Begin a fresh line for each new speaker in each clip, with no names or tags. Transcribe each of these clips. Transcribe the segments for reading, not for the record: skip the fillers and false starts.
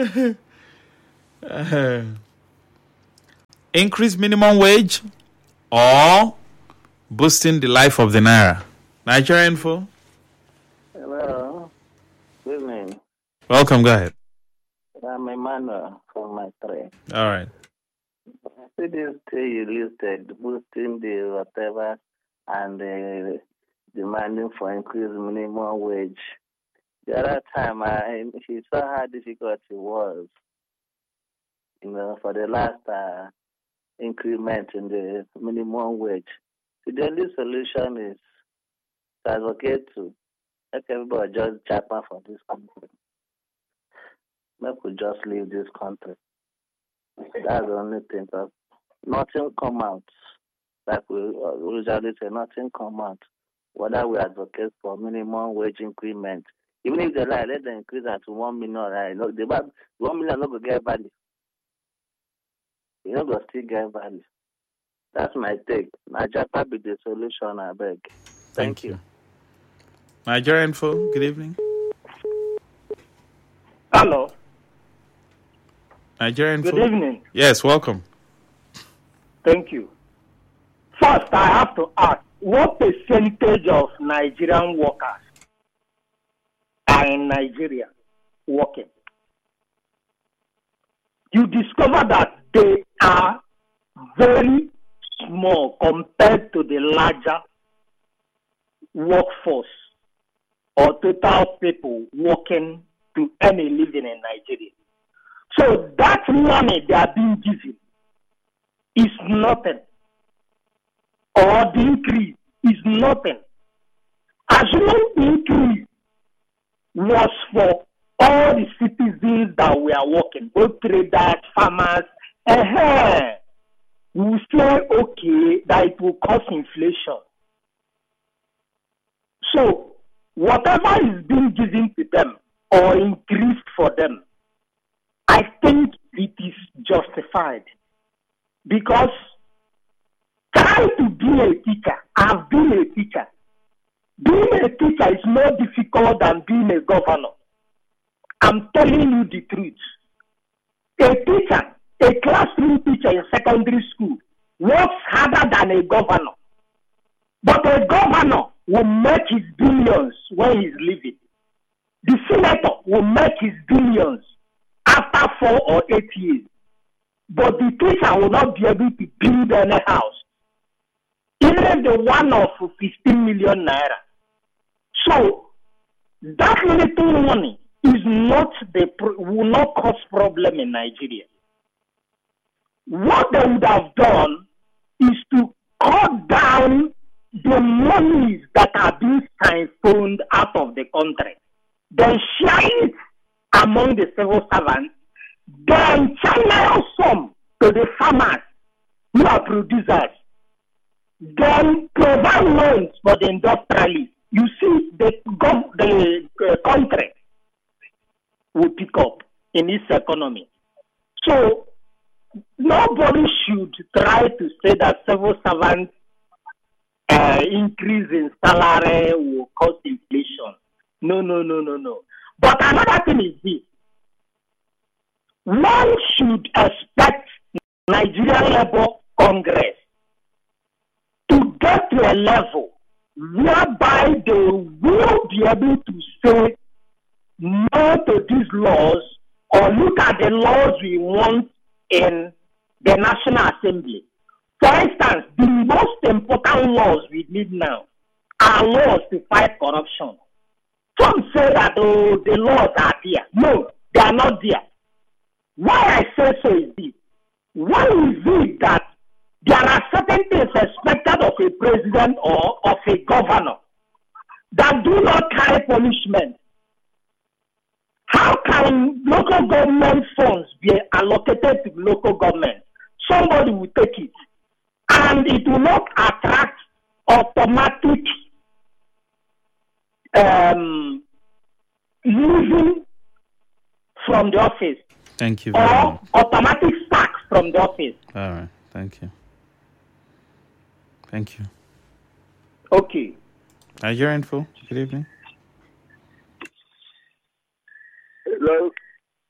Increase minimum wage or boosting the life of the Naira? Nigeria Info.
Hello. Good evening.
Welcome, go ahead.
I'm Emmanuel from my three.
All right.
I see this thing you listed, boosting the whatever and demanding for increased minimum wage. The other time, he saw how difficult it was, for the last increment in the minimum wage. So the only solution is to advocate to let everybody just jump for this country. Make we just leave this country. That's the only thing. Cause nothing come out. Like we usually say, nothing come out. Whether we advocate for minimum wage increment, even if they lie, let them increase that to 1 million. Right? Look, the 1 million not going to get value. You not going to still get value. That's my take. Najapa be the solution, I beg. Thank you.
Nigeria Info, good evening.
Hello.
Nigeria Info.
Good evening.
Yes, welcome.
Thank you. First, I have to ask, what percentage of Nigerian workers are in Nigeria working? You discover that they are very small compared to the larger workforce or total people working to earn a living in Nigeria. So that money they are being given is nothing, or the increase is nothing. Assuming increase was for all the citizens that we are working, both traders, farmers, we say okay that it will cause inflation. So whatever is being given to them or increased for them, I think it is justified. Because trying to be a teacher, I've been a teacher. Being a teacher is more difficult than being a governor. I'm telling you the truth. A teacher, a classroom teacher in secondary school, works harder than a governor. But a governor will make his billions when he's leaving. The senator will make his billions after 4 or 8 years. But the teacher will not be able to build any house, even the one of 15 million naira. So that little money is not will not cause problem in Nigeria. What they would have done is to cut down the monies that are being siphoned out of the country, then share it among the civil servants, then channel some to the farmers who are producers, then provide loans for the industrialists. You see, the country will pick up in its economy. So nobody should try to say that civil servants increase in salary will cause inflation. No. But another thing is this. One should expect Nigerian Labour Congress to get to a level whereby they will be able to say no to these laws or look at the laws we want in the National Assembly. For instance, the most important laws we need now are laws to fight corruption. Some say that the laws are there. No, they are not there. Why I say so is this. Why is it that there are certain things expected of a president or of a governor that do not carry punishment? How can local government funds be allocated to local government? Somebody will take it, and it will not attract automatic leaving from the office.
Thank you.
Or automatic sack from the office.
All right. Thank you. Thank you.
Okay.
Nigeria Info, good evening.
Hello.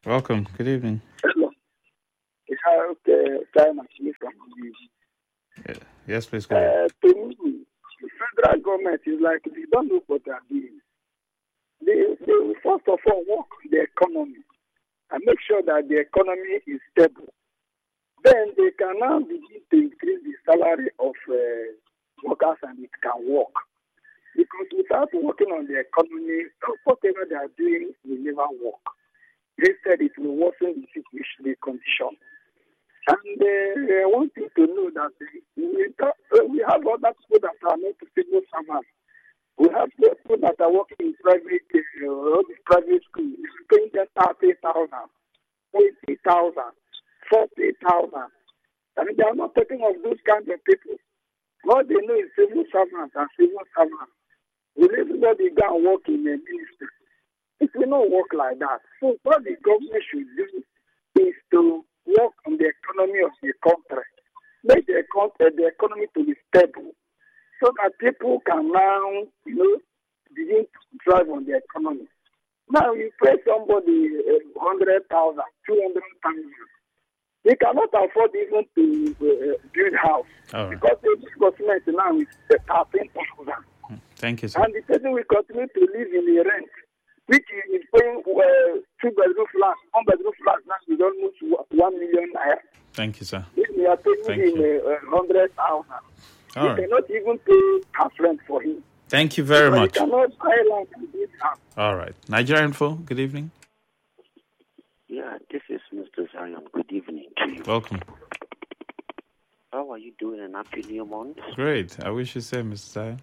Welcome. Good evening.
Hello. It's how time actually from
Yeah. Yes, please go ahead.
to me, the federal government is like they don't know what they're doing. They will first of all work on the economy and make sure that the economy is stable. Then they can now begin to increase the salary of workers and it can work. Because without working on the economy, whatever they are doing will never work. Instead, it will worsen the situation, the condition. And I want you to know that we have other people that are not civil servants. We have people that are working in private schools, paying them 30,000, 20,000, 40,000. I mean, they are not taking of those kinds of people. All they know is civil servants and civil servants. Will everybody go and work in a ministry? It will not work like that. So what the government should do is to work on the economy of the country, make the economy to be stable, so that people can now, begin to drive on the economy. Now you pay somebody 100,000, 200,000. They cannot afford even to build house because the disbursement now is 13,000.
Thank you, sir.
And the person will continue to live in the rent, which is paying 2-bedroom flat, 1-bedroom flat now is almost 1 million naira.
Thank you, sir.
If we are paying him 100,000,
All
we
right.
cannot even pay half rent for him.
Thank you very much.
We cannot buy land and build house.
All right. Nigeria Info, good evening.
Yeah, this is Mr. Zion. Good evening to you.
Welcome.
How are you doing and happy new month?
Great. I wish you the same, Mr. Zion.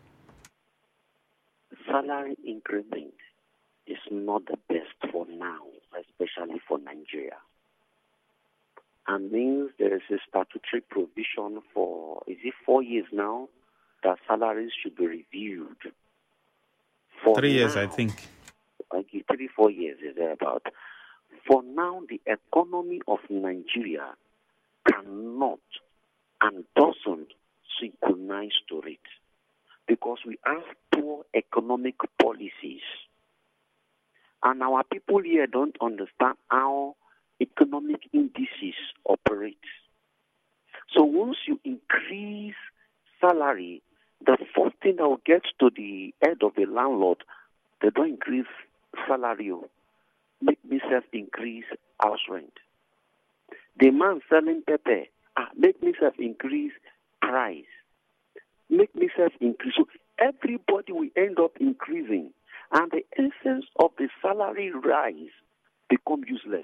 Salary increment is not the best for now, especially for Nigeria. And means there is a statutory provision for, 4 years now, that salaries should be reviewed. For
3 years,
now,
I think.
3-4 years is about. For now, the economy of Nigeria cannot and doesn't synchronize to it because we have poor economic policies. And our people here don't understand how economic indices operate. So once you increase salary, the first thing that will get to the head of the landlord, they don't increase salary. Make me increase house rent. The man selling pepper, make me increase price. Make me increase. So everybody will end up increasing. And the essence of the salary rise become useless.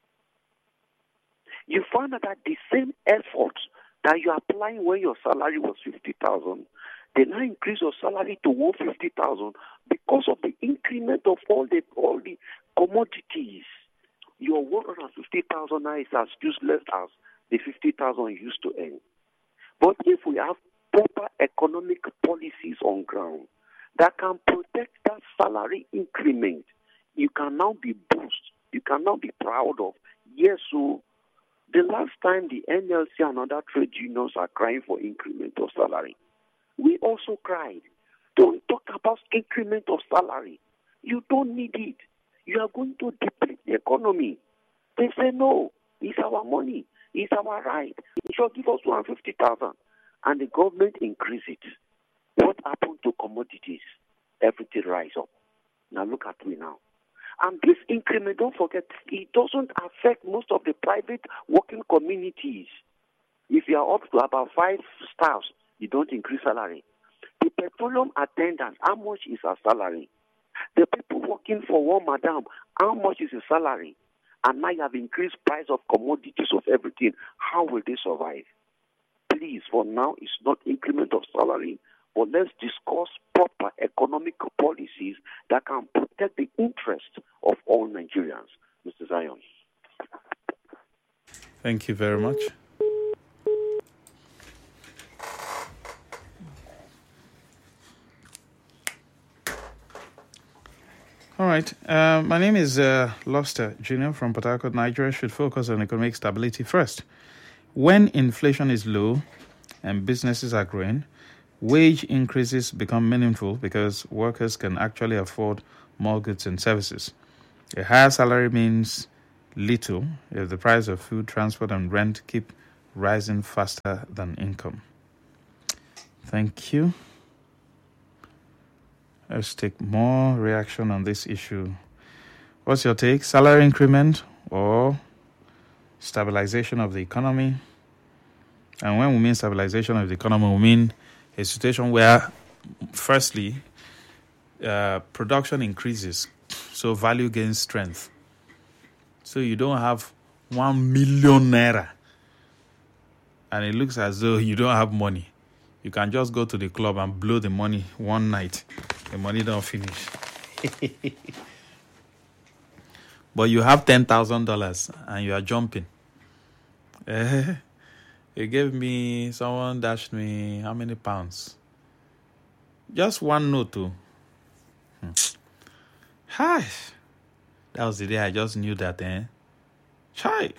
You find out that the same effort that you are applying when your salary was 50,000, they now increase your salary to 150,000 because of the increment of all the commodities. Your 150,000 now is as useless as the 50,000 you used to earn. But if we have proper economic policies on ground that can protect that salary increment, you can now be boosted. You can now be proud of. Yes, so the last time the NLC and other trade unions are crying for increment of salary, we also cried. Don't talk about increment of salary. You don't need it. You are going to deplete the economy. They say, no, it's our money. It's our right. It should give us 150,000. And the government increase it. What happened to commodities? Everything rise up. Now look at me now. And this increment, don't forget, it doesn't affect most of the private working communities. If you are up to about 5 stars, you don't increase salary. The petroleum attendants, how much is her salary? The people working for one madam, how much is the salary? And now you have increased price of commodities of everything. How will they survive? Please, for now, it's not increment of salary, but let's discuss proper economic policies that can protect the interests of all Nigerians. Mr. Zion.
Thank you very much. All right. My name is Lobster Jr. from Port Harcourt, Nigeria. Should focus on economic stability first. When inflation is low and businesses are growing, wage increases become meaningful because workers can actually afford more goods and services. A higher salary means little if the price of food, transport, and rent keep rising faster than income? Thank you. Let's take more reaction on this issue. What's your take? Salary increment or stabilization of the economy? And when we mean stabilization of the economy, we mean a situation where, firstly, production increases, so value gains strength. So you don't have 1 million naira and it looks as though you don't have money. You can just go to the club and blow the money one night. The money don't finish. But you have $10,000 and you are jumping. Someone dashed me how many pounds? Just one note too. Hi. That was the day I just knew that, Chai.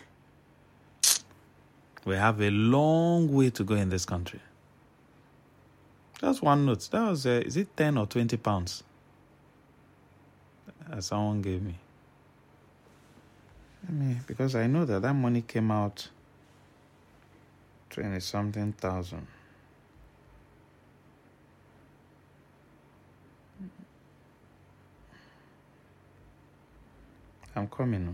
We have a long way to go in this country. Just one note. That was, is it 10 or 20 pounds? Someone gave me. Because I know that money came out 20-something thousand. I'm coming.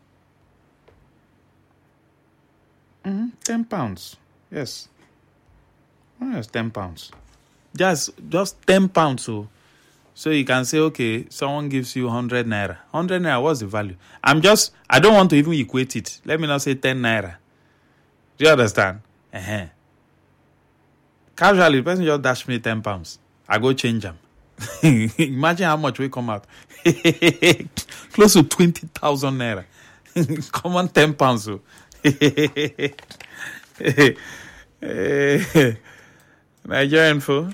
10 pounds. Yes. Yes, 10 pounds. Just 10 pounds. So you can say, okay, someone gives you 100 naira. 100 naira, what's the value? I don't want to even equate it. Let me not say 10 naira. Do you understand? Casually, the person just dash me 10 pounds. I go change them. Imagine how much will come out. Close to 20,000 naira. Come on, 10 pounds. Nigeria Info.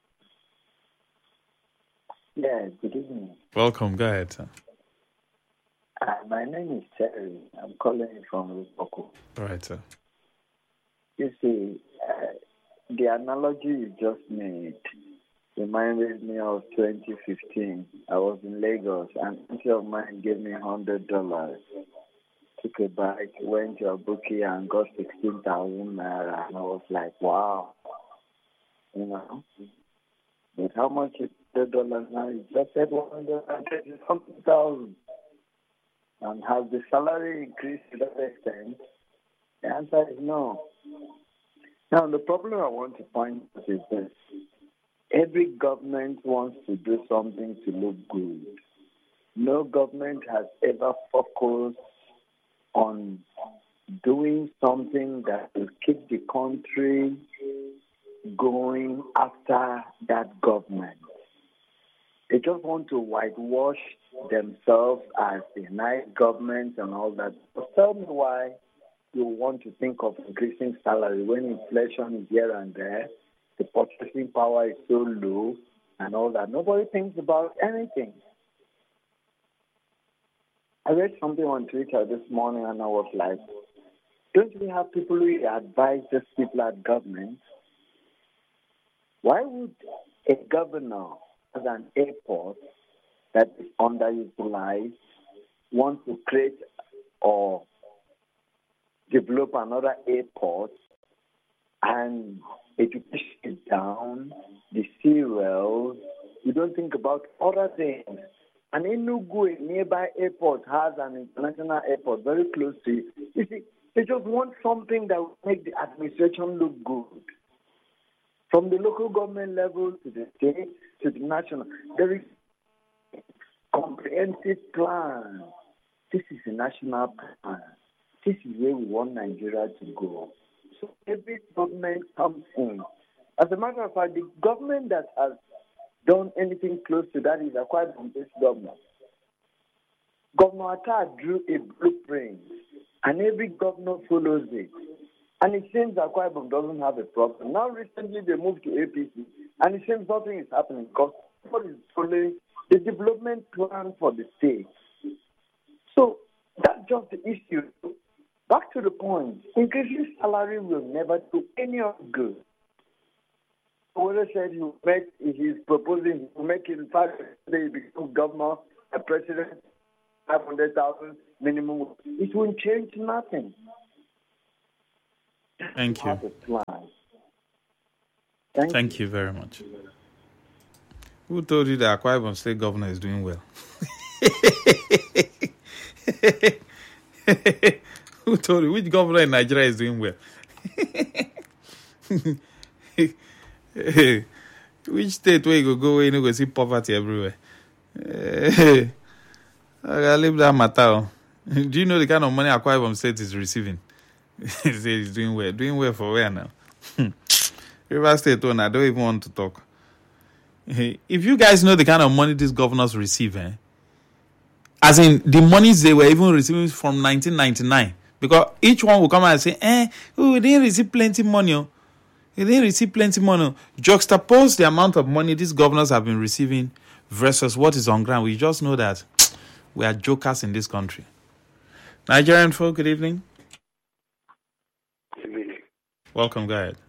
Yeah, good evening.
Welcome. Go ahead, sir.
My name is Terry. I'm calling from Rupoko.
All right, sir.
You see, the analogy you just made reminded me of 2015. I was in Lagos, and a friend of mine gave me $100. Took a bike, went to a bookie, and got 16,000 naira. And I was like, wow. You know? But how much is $100 now? You just said 130,000. And has the salary increased to that extent? The answer is no. Now, the problem I want to point out is this. Every government wants to do something to look good. No government has ever focused on doing something that will keep the country going after that government. They just want to whitewash themselves as a nice government and all that. But tell me why you want to think of increasing salary when inflation is here and there, the purchasing power is so low and all that. Nobody thinks about anything. I read something on Twitter this morning and I was like, don't we have people who advise these people at government? Why would a governor at an airport that is underutilized want to create or develop another airport and education is down, the cereals, you don't think about other things. And Enugu, a nearby airport, has an international airport very close to it. You see, they just want something that will make the administration look good. From the local government level to the state to the national, there is a comprehensive plan. This is a national plan. This is where we want Nigeria to go. So every government comes in. As a matter of fact, the government that has done anything close to that is acquired from this government. Governor Atta drew a blueprint, and every governor follows it. And it seems Akwa Ibom doesn't have a problem. Now recently they moved to APC, and it seems nothing is happening because what is following the development plan for the state. So that's just the issue. Back to the point, increasing salary will never do any good. Whoever said he's proposing to make in fact they become governor, a president, 500,000. minimum wage. It won't change nothing.
Thank you. Thank you very much. Who told you that Akwa Ibom State Governor is doing well? Who told you? Which governor in Nigeria is doing well? Which state where you go where you go see poverty everywhere? I leave that matter. Do you know the kind of money Akwa Ibom State is receiving? He says he's doing well. Doing well for where now? River State owner, I don't even want to talk. If you guys know the kind of money these governors receive, as in the monies they were even receiving from 1999, because each one will come out and say, we didn't receive plenty money. We didn't receive plenty money. Juxtapose the amount of money these governors have been receiving versus what is on ground. We just know that we are jokers in this country. Nigerian folk, good evening.
Good evening.
Welcome, go ahead.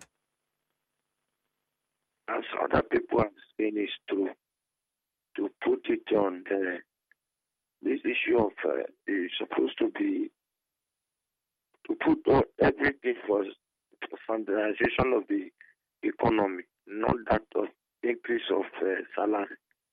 As other people are saying, is to put it on this issue of is supposed to be to put on everything for standardization of the economy, not that of increase of salary.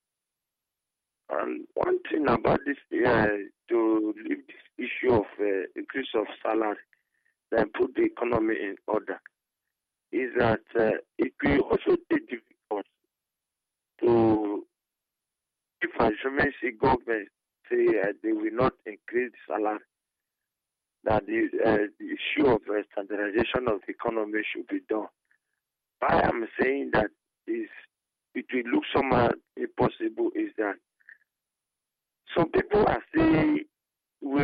And one thing about this, to leave this issue of increase of salary, then put the economy in order, is that it will also be difficult to, if assuming the government say they will not increase salary, that the issue of standardization of the economy should be done. Why I'm saying that is it will look somehow impossible is that some people are saying we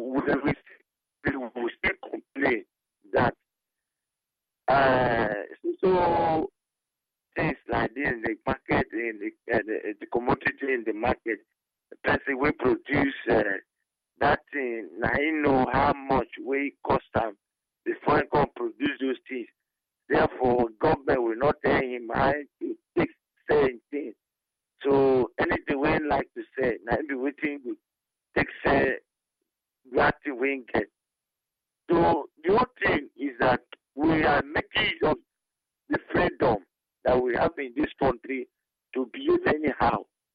still complain that so things like this in the market, in the commodity in the market, the person will produce that thing. Now you know how much will cost them before he can produce those things. Therefore, government will not tell him how to take certain things. So anything we like to say, now be waiting to take say what we get. So the whole thing is that we are making use of the freedom that we have in this country to behave anyhow.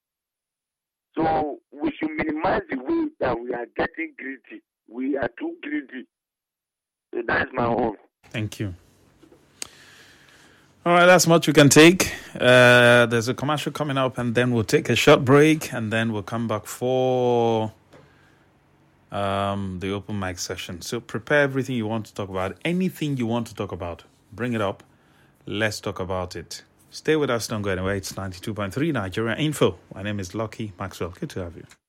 So we should minimize the way that we are getting greedy. We are too greedy. So that's my own.
Thank you. All right, that's much we can take. There's a commercial coming up, and then we'll take a short break, and then we'll come back for the open mic session. So prepare everything you want to talk about. Anything you want to talk about, bring it up. Let's talk about it. Stay with us, don't go anywhere. It's 92.3 Nigeria Info. My name is Lucky Maxwell. Good to have you.